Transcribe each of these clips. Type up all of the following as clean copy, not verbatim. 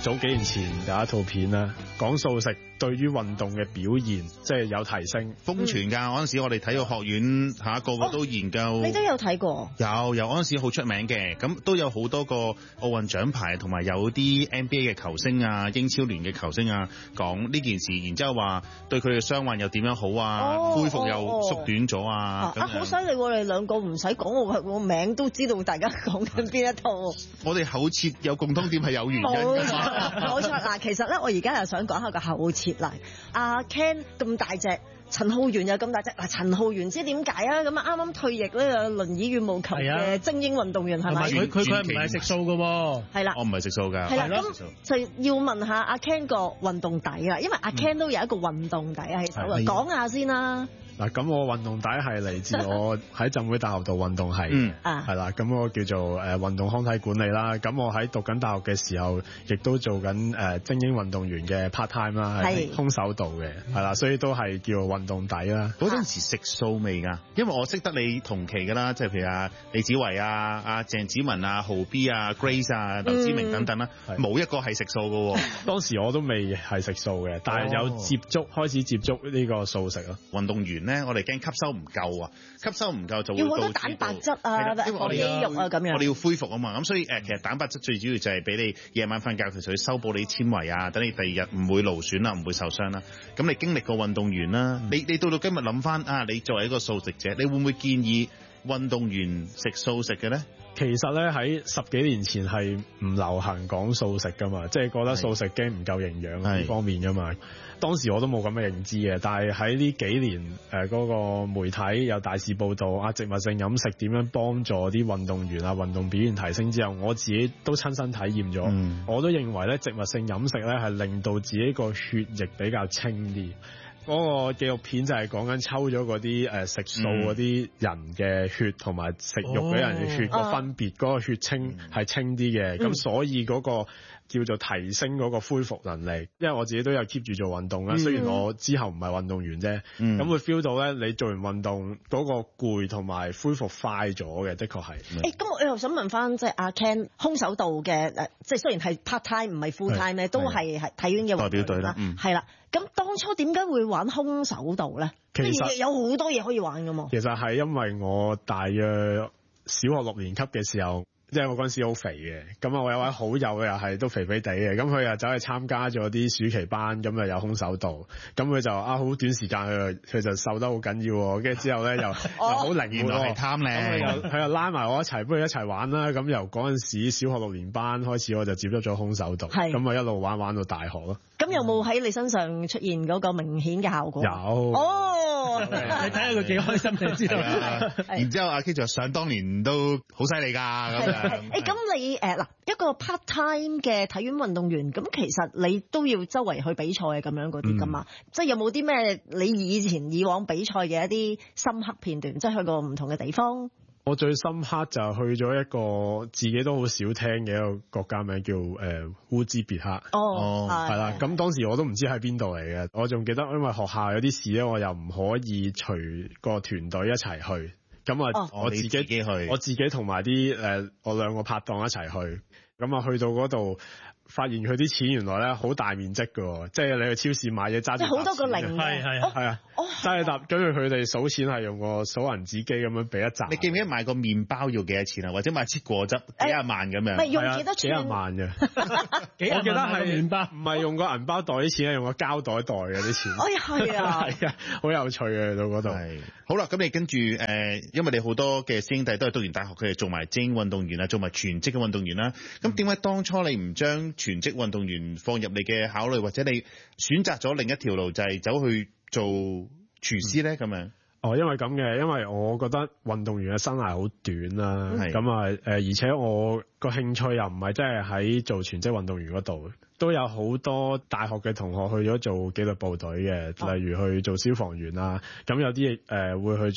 早幾年前有一套片啦，講素食對於運動嘅表現即係有提升， 瘋傳㗎。嗰陣時我哋體育學院個個都研究。 你都有睇過？ 有嗰陣時好出名嘅，咁都有好多個奧運獎牌，同埋有啲 NBA 嘅球星啊、英超聯嘅球星啊講呢件事，然之後話對佢哋嘅傷患又點樣好啊，恢復又縮短咗啊。 好犀利喎！你兩個唔使講我名都知道大家講緊邊一套。 我哋後設有共通點係有原因㗎。 冇錯嗱，其實咧，我而家又想講下個後設啦。阿 Ken 咁大隻，陳浩源又咁大隻。嗱，陳浩源知點解啊？咁啊，啱啱退役呢個輪椅羽毛球嘅精英運動員係咪？ 佢唔係食素㗎喎。 係啦， 我唔係食素㗎。 係啦，咁就要問下阿 Ken 個運動底啦，因為阿 Ken 都有一個運動底喺手嘅，講下先啦。 嗱，咁我運動底係嚟自我喺浸會大學度運動系，係啦，咁我叫做運動康體管理啦。咁我喺讀緊大學嘅時候，亦都做緊精英運動員嘅 part time 啦，係空手道嘅，係啦，所以都係叫運動底啦。 嗰陣時食素未㗎？因為我識得你同期㗎啦，即係譬如李子維啊、阿鄭子文啊、豪 B 啊、Grace 啊、劉志明等等啦，冇一個係食素㗎喎。 當時我都未係食素嘅，但係有開始接觸呢個素食咯。 運動員咧，我哋驚吸收唔夠啊，吸收唔夠就會要好多蛋白質啊， 因為我哋肌肉啊咁樣。 我哋要恢復啊嘛，咁所以其實蛋白質最主要就係俾你夜晚瞓覺其實去修補你啲纖維啊，等你第二日唔會勞損啦，唔會受傷啦。咁你經歷過運動員啦，你到今日諗翻啊，你作為一個素食者，你會唔會建議運動員食素食嘅咧？ 其實咧喺10幾年前係唔流行講素食噶嘛，即係覺得素食驚唔夠營養呢方面噶嘛。當時我都冇咁嘅認知嘅，但係喺呢幾年嗰個媒體有大肆報導植物性飲食點樣幫助啲運動員運動表現提升之後，我自己都親身體驗咗。我都認為咧植物性飲食咧係令到自己個血液比較清啲。嗰個紀錄片就係講緊抽咗嗰啲食素嗰啲人嘅血同埋食肉嗰人嘅血個分別，嗰個血清係清啲嘅，咁所以嗰個叫做提升嗰個恢復能力。因為我自己都有 keep 住做運動啦，雖然我之後唔係運動員啫，咁會 feel 到咧，你做完運動嗰個攰同埋恢復快咗嘅，的確係。 咁我又想問翻即係阿 Ken 空手道嘅即係雖然係 part time 唔係 full time 咧，都係體院嘅代表隊啦， 係啦。咁當初點解會玩空手道咧？其實有好多嘢可以玩㗎嘛。 其實係因為我大約小學6年級嘅時候，即係我嗰陣時好肥嘅，咁我有位好友又係都肥肥地嘅，咁佢又走去參加咗啲暑期班，咁又有空手道，咁佢就好短時間佢就瘦得好緊要，跟住之後咧又好靈活， 原來係貪靚， 佢又拉埋我一齊，不如一齊玩啦。咁由嗰陣時小學6年班開始，我就接觸咗空手道，咁啊一路玩到大學咯。 咁有冇喺你身上出現嗰個明顯嘅效果？ 有你睇下佢幾開心就知道啦。 然之後阿 K 就想當年都好犀利㗎咁樣。 咁你一個 part time 嘅體院運動員，咁其實你都要周圍去比賽咁樣嗰啲㗎嘛？即係有冇啲咩你以往比賽嘅一啲深刻片段，即係去過唔同嘅地方？ 我最深刻就去咗一個自己都好少聽嘅一個國家名叫烏茲別克。係啦。咁當時我都唔知喺邊度嚟嘅，我仲記得因為學校有啲事咧，我又唔可以隨個團隊一齊去。咁我自己去，我自己同埋啲我兩個拍檔一齊去。咁去到嗰度，發現佢啲錢原來咧好大面積㗎，即係你去超市買嘢揸住好多個零，係啊，揸住沓，跟住佢哋數錢係用個數銀紙機咁樣俾一紮。你記唔記得買個麵包要幾多錢啊？或者買支果汁幾廿萬咁樣？唔係用幾多錢？ 幾廿萬嘅，我記得係麵包，唔係用個銀包袋啲錢，係用個膠袋袋嘅啲錢。 係啊， 係啊，好有趣嘅到嗰度。 好啦，咁你跟住因為你好多嘅師兄弟都係讀完大學，佢哋做埋精英運動員啊，做埋全職嘅運動員啦。咁點解當初你唔將全職運動員放入你嘅考慮，或者你選擇咗另一條路，就係走去做廚師咧？咁樣因為咁嘅，因為我覺得運動員嘅生涯好短啦，咁而且我個興趣又唔係真係喺做全職運動員嗰度，都有好多大學嘅同學去咗做紀律部隊嘅，例如去做消防員啊，咁有啲會去做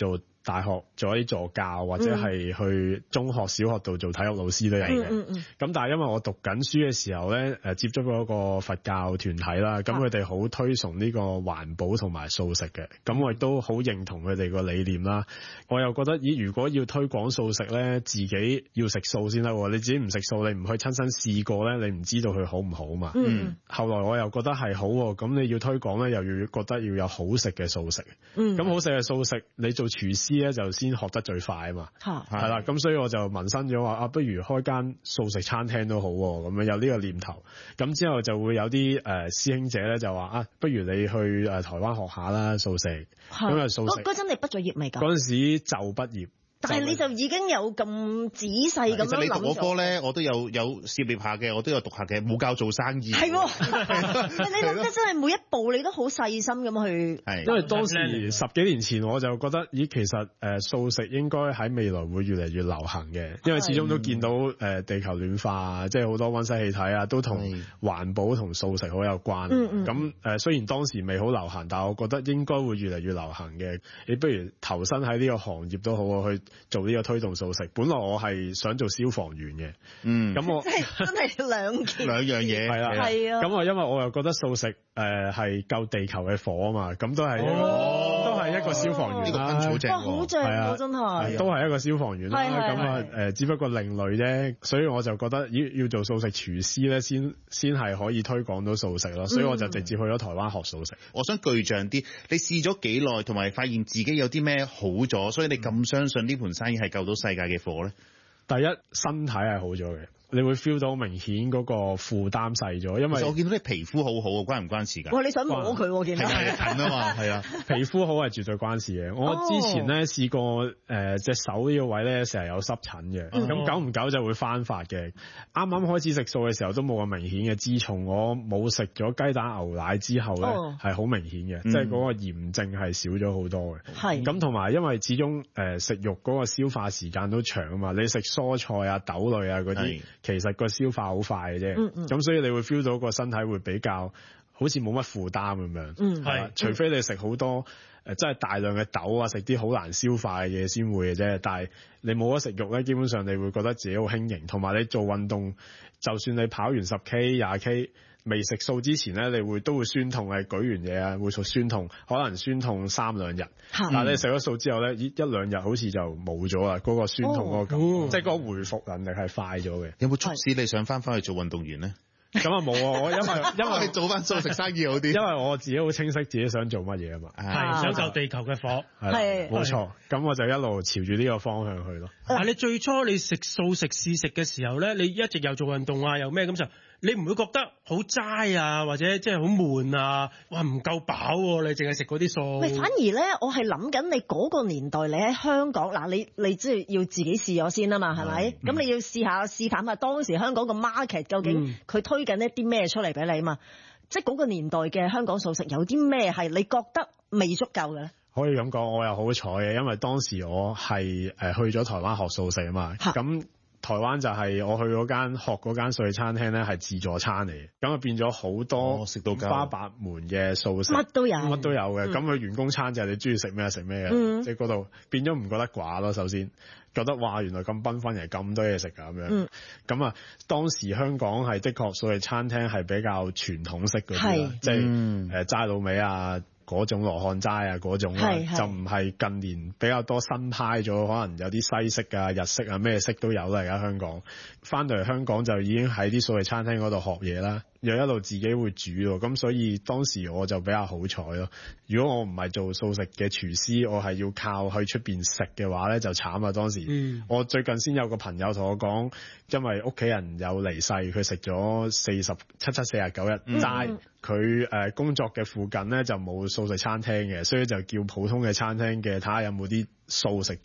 大學做一啲助教，或者係去中學、小學度做體育老師都有嘅。咁但係因為我讀緊書嘅時候咧，接觸過一個佛教團體啦，咁佢哋好推崇呢個環保同埋素食嘅，咁我亦都好認同佢哋個理念啦。我又覺得如果要推廣素食咧，自己要食素先得喎。你自己唔食素，你唔去親身試過咧，你唔知道佢好唔好嘛。後來我又覺得係好喎，咁你要推廣咧，又要覺得要有好食嘅素食。咁好食嘅素食，你做廚師咧就先學得最快啊嘛。係啦，咁所以我就萌生咗話不如開間素食餐廳都好喎，咁樣有呢個念頭。咁之後就會有啲師兄姐咧就話不如你去台灣學下啦素食。咁啊素食嗰陣你畢咗業未㗎？ 嗰陣時就畢業。 但係你就已經有咁仔細咁樣諗咗。其實你讀嗰科咧，我都有涉獵下嘅，我都有讀下嘅，冇教做生意。 係喎，你諗得真係每一步你都好細心咁去。 係，因為當時10幾年前我就覺得，其實素食應該喺未來會越嚟越流行嘅，因為始終都見到地球暖化，即係好多溫室氣體啊，都同環保同素食好有關。咁雖然當時未好流行，但係我覺得應該會越嚟越流行嘅。你不如投身喺呢個行業都好去做呢個推動素食。本來我係想做消防員嘅，咁我真係兩樣嘢係啦， 係啊。 咁因為我又覺得素食係救地球嘅火啊嘛，咁都係一個消防員啦， 好正喎，真係都係一個消防員啦。咁只不過另類啫，所以我就覺得要做素食廚師咧，先係可以推廣到素食咯。所以我就直接去咗台灣學素食。 我想具象啲，你試咗幾耐，同埋發現自己有啲咩好咗，所以你咁相信呢盤生意係救到世界嘅火咧？ 第一，身體係好咗嘅。你會 feel 到明顯嗰個負擔細咗，因為我見到你皮膚好好，關唔關事㗎？ 哇！你想摸佢喎，見到係近啊嘛，係啊， 皮膚好係絕對關事嘅。我之前咧試過隻手呢個位咧成日有濕疹嘅，咁久唔久就會翻發嘅。啱啱開始食素嘅時候都冇咁明顯嘅，自從我冇食咗雞蛋牛奶之後咧，係好明顯嘅，即係嗰個炎症係少咗好多嘅。 係咁同埋因為始終食肉嗰個消化時間都長啊嘛，你食蔬菜啊、豆類啊嗰啲。其實個消化好快嘅啫，咁所以你會 feel 到個身體會比較好似冇乜負擔咁樣，係除非你食好多真係大量嘅豆啊，食啲好難消化嘅嘢先會嘅啫。但係你冇得食肉咧，基本上你會覺得自己好輕盈，同埋你做運動，就算你跑完10K、20K，未食素之前咧，你都會酸痛嘅，舉完嘢啊會酸痛，可能酸痛3、2日。但係你食咗素之後咧，1、2日好似就冇咗啦，嗰個酸痛嗰個感覺，即係嗰個回復能力係快咗嘅。 有冇促使你想翻去做運動員咧？ 咁啊冇啊，我因為你做翻素食生意好啲， 因為我自己好清晰自己想做乜嘢啊嘛， 係想救地球嘅火， 係冇錯。咁我就一路朝住呢個方向去咯。 但係你最初你食素食試食嘅時候咧，你一直又做運動啊，又咩咁就？你唔會覺得好齋啊，或者即係好悶啊？哇，唔夠飽喎！你淨係食嗰啲素。 喂，反而咧，我係諗緊你嗰個年代，你喺香港嗱，你即係要自己試咗先啊嘛，係咪？咁你要試探下當時香港個 market 究竟佢推緊一啲咩出嚟俾你啊嘛？即係嗰個年代嘅香港素食有啲咩係你覺得未足夠嘅咧？ 可以咁講，我又好彩嘅，因為當時我係去咗台灣學素食啊嘛，咁。台灣就係我去學嗰間素食餐廳咧，係自助餐嚟嘅，咁啊變咗好多食到五花八門嘅素食， 乜都有嘅。咁佢員工餐就係你中意食咩食咩嘅，即係嗰度變咗唔覺得寡咯。首先覺得哇，原來咁繽紛，係咁多嘢食㗎咁樣。咁啊，當時香港係的確素食餐廳係比較傳統式嗰啲啦，即係齋滷味啊。嗰種羅漢齋啊，嗰種就唔係近年比較多新派咗，可能有啲西式啊、日式啊咩式都有啦。而家香港翻到嚟香港就已經喺啲素食餐廳嗰度學嘢啦，又一路自己會煮咯。咁所以當時我就比較好彩咯。如果我唔係做素食嘅廚師，我係要靠去出邊食嘅話咧，就慘啊！當時我最近先有個朋友同我講，因為屋企人有離世，佢食咗47、49日齋。佢工作嘅附近咧就冇素食餐廳嘅，所以就叫普通嘅餐廳嘅睇下有冇啲素食